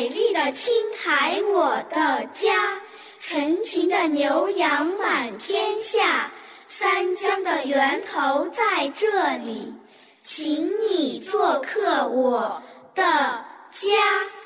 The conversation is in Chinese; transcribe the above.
美丽的青海我的家，成群的牛羊满天下，三江的源头在这里，请你做客我的家。